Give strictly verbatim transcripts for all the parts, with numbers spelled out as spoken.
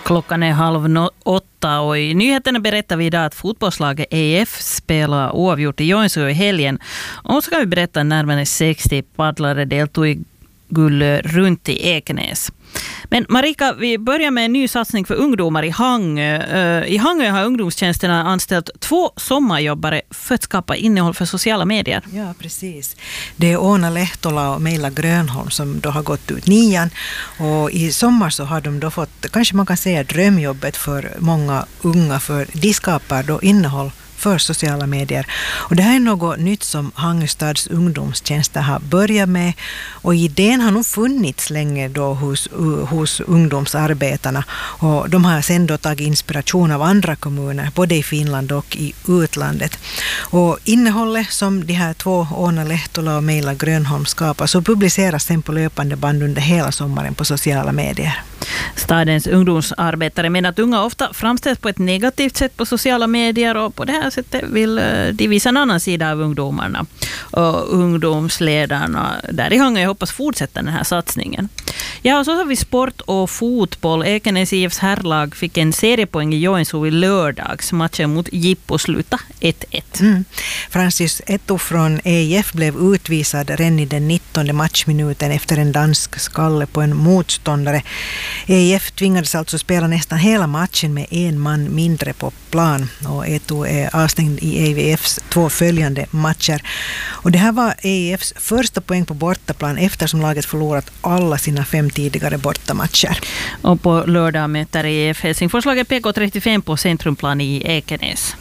Klockan är halv no- åtta och i nyheterna berättar vi idag att fotbollslaget E F spelar oavgjort i Joensuu i helgen. Och så ska vi berätta att närmare sextio paddlare deltog i guld runt i Ekenäs. Men Marika, vi börjar med en ny satsning för ungdomar i Hangö. I Hangö har ungdomstjänsterna anställt två sommarjobbare för att skapa innehåll för sociala medier. Ja, precis. Det är Oona Lehtola och Meila Grönholm som då har gått ut nian. Och i sommar så har de då fått, kanske man kan säga, drömjobbet för många unga, för de skapar då innehåll för sociala medier. Och det här är något nytt som Hangöstads ungdomstjänster har börjat med, och idén har nog funnits länge då hos, hos ungdomsarbetarna, och de har sedan då tagit inspiration av andra kommuner både i Finland och i utlandet. Och innehållet som de här två, Oona Lehtola och Meila Grönholm, skapar så publiceras sen på löpande band under hela sommaren på sociala medier. Stadens ungdomsarbetare menar att unga ofta framställs på ett negativt sätt på sociala medier, och på det här sättet vill de visa en annan sida av ungdomarna. Och ungdomsledarna där i Hangö hoppas fortsätta den här satsningen. Ja, och så har vi sport och fotboll. Ekenäs I F:s herrlag fick en seriepoäng i Joensuu i lördags. Matchen mot Jippo slutade ett ett. Mm. Francis Eto från E I F blev utvisad redan i den nittonde matchminuten efter en dansk skalle på en motståndare. E I F tvingades alltså spela nästan hela matchen med en man mindre på plan, och Eto är avstängd i E I F:s två följande matcher. Och det här var E I F:s första poäng på bortaplan eftersom laget förlorat alla sina fem tidigare bortamatcher. Och på lördag möter E I F Helsingforslaget P K trettiofem på Centrumplan i Ekenäs.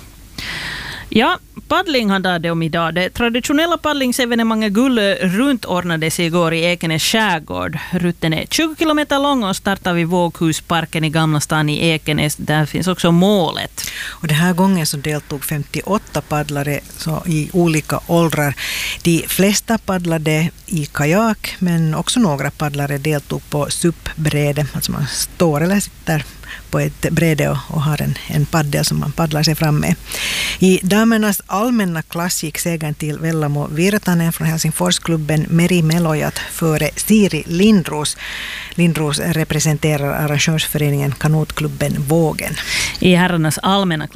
Ja, paddling handlade det om idag. Det traditionella paddlingsevenemanget Guld runt ordnades igår i Ekenäs skärgård. Rutten är tjugo kilometer lång och startar vid Våghusparken i Gamla stan i Ekenäs. Där finns också målet. Och den här gången så deltog femtioåtta paddlare så i olika åldrar. De flesta paddlade i kajak, men också några paddlare deltog på S U P-bräde. Alltså man står eller sitter på ett bräde och, och har en, en paddel som man paddlar sig fram med. I damernas allmänna klass gick segern till Vellamo Virtanen från Helsingforsklubben Meri Melojat före Siri Lindros. Lindros representerar arrangörsföreningen Kanotklubben Vågen. I herrarnas allmänna klass